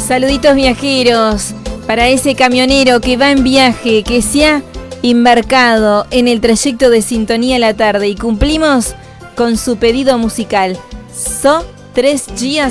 Saluditos viajeros para ese camionero que va en viaje, que se ha embarcado en el trayecto de Sintonía a la Tarde y cumplimos con su pedido musical. So 3 dias